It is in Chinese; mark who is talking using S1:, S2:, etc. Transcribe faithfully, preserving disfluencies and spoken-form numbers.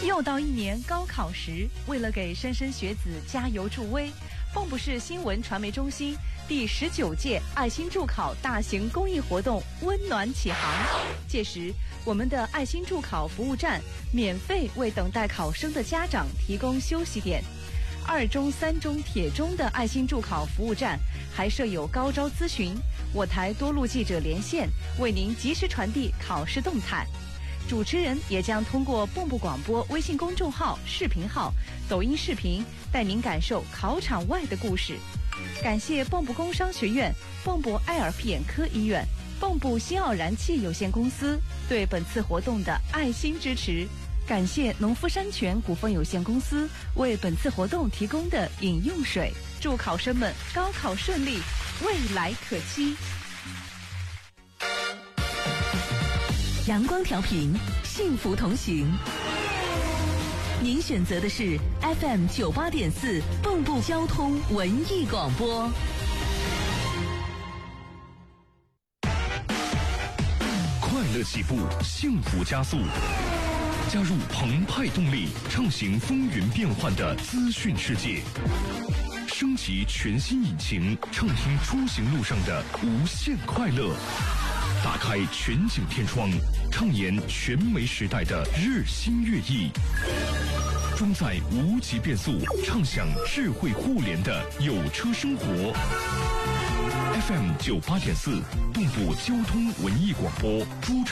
S1: 又到一年高考时，为了给莘莘学子加油助威，蚌埠市新闻传媒中心第十九届爱心助考大型公益活动温暖启航。届时，我们的爱心助考服务站免费为等待考生的家长提供休息点。二中、三中、铁中的爱心助考服务站还设有高招咨询，我台多路记者连线，为您及时传递考试动态。主持人也将通过蚌埠广播微信公众号、视频号、抖音视频，带您感受考场外的故事。感谢蚌埠工商学院、蚌埠爱尔皮眼科医院、蚌埠新奥燃气有限公司对本次活动的爱心支持。感谢农夫山泉股份有限公司为本次活动提供的饮用水。祝考生们高考顺利，未来可期。阳光调频，幸福同行。您选择的是 F M 九八点四蚌埠交通文艺广播。
S2: 快乐起步，幸福加速。加入澎湃动力，畅行风云变幻的资讯世界。升级全新引擎，畅听出行路上的无限快乐。打开全景天窗，畅言全媒时代的日新月异。装载无极变速，畅享智慧互联的有车生活。F M 九八点四，蚌埠交通文艺广播，珠